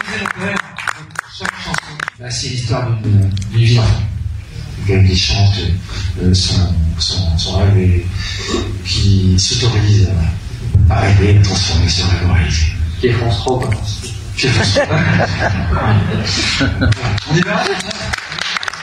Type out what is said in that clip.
chaque chanson, bah, c'est l'histoire d'une vie d'enfant. Qui chante son rêve et qui s'autorise à rêver, à transformer ce rêve en réalité. Qui est France Rock. On y va.